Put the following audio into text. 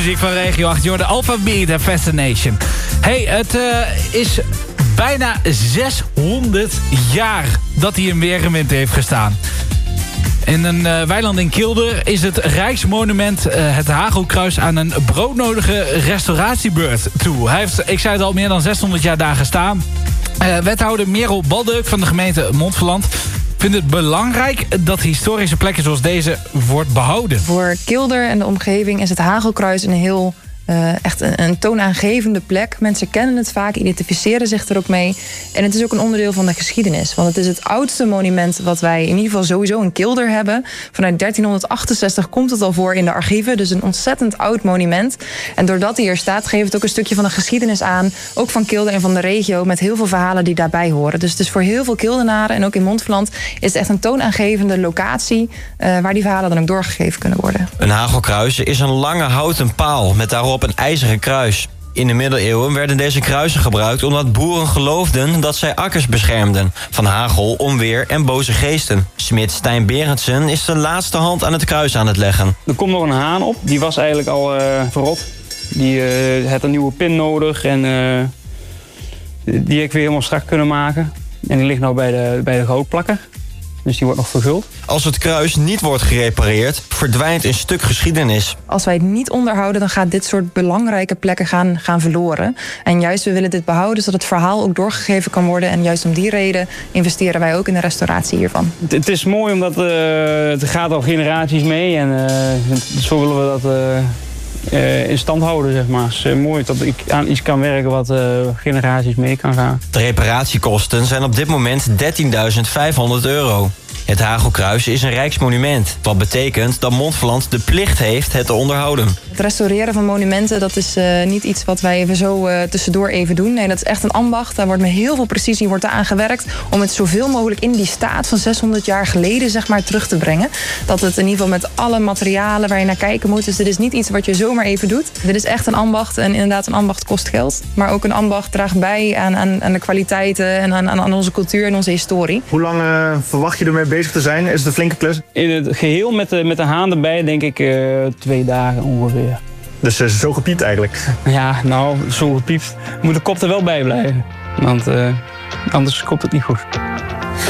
Muziek van Regio 8, Jordan Alphabet en Fascination. Hey, het is bijna 600 jaar dat hij in Weergemeente heeft gestaan. In een weiland in Kilder is het Rijksmonument het Hagelkruis aan een broodnodige restauratiebeurt toe. Hij heeft, ik zei het al, meer dan 600 jaar daar gestaan. Wethouder Merel Baldeuk van de gemeente Montferland vindt het belangrijk dat historische plekken zoals deze wordt behouden. Voor Kilder en de omgeving is het Hagelkruis een heel echt een toonaangevende plek. Mensen kennen het vaak, identificeren zich er ook mee. En het is ook een onderdeel van de geschiedenis. Want het is het oudste monument wat wij in ieder geval sowieso in Kilder hebben. Vanuit 1368 komt het al voor in de archieven. Dus een ontzettend oud monument. En doordat hij er staat, geeft het ook een stukje van de geschiedenis aan. Ook van Kilder en van de regio, met heel veel verhalen die daarbij horen. Dus het is voor heel veel Kildenaren en ook in Montferland is het echt een toonaangevende locatie waar die verhalen dan ook doorgegeven kunnen worden. Een hagelkruis is een lange houten paal met daarop een ijzeren kruis. In de middeleeuwen werden deze kruisen gebruikt omdat boeren geloofden dat zij akkers beschermden van hagel, onweer en boze geesten. Smid Stijn Berendsen is de laatste hand aan het kruis aan het leggen. Er komt nog een haan op, die was eigenlijk al verrot. Die had een nieuwe pin nodig en die heb ik weer helemaal strak kunnen maken. En die ligt nou bij de gootplakker. Dus die wordt nog verguld. Als het kruis niet wordt gerepareerd, verdwijnt een stuk geschiedenis. Als wij het niet onderhouden, dan gaat dit soort belangrijke plekken gaan verloren. En juist, we willen dit behouden, zodat het verhaal ook doorgegeven kan worden. En juist om die reden investeren wij ook in de restauratie hiervan. Het is mooi omdat het gaat al generaties mee. En zo willen we dat in stand houden, zeg maar. Het is mooi dat ik aan iets kan werken wat generaties mee kan gaan. De reparatiekosten zijn op dit moment €13.500. Het Hagelkruis is een rijksmonument. Wat betekent dat Montferland de plicht heeft het te onderhouden. Het restaureren van monumenten, dat is niet iets wat wij even zo tussendoor even doen. Nee, dat is echt een ambacht. Daar wordt met heel veel precisie aan gewerkt om het zoveel mogelijk in die staat van 600 jaar geleden, zeg maar, terug te brengen. Dat het in ieder geval met alle materialen waar je naar kijken moet. Dus dit is niet iets wat je zomaar even doet. Dit is echt een ambacht en inderdaad een ambacht kost geld. Maar ook een ambacht draagt bij aan de kwaliteiten en aan onze cultuur en onze historie. Hoe lang verwacht je ermee bezig te zijn? Is het een flinke klus? In het geheel met de haan erbij denk ik 2 dagen ongeveer. Dus zo gepiept eigenlijk? Ja, nou, zo gepiept. Moet de kop er wel bij blijven. Want anders komt het niet goed.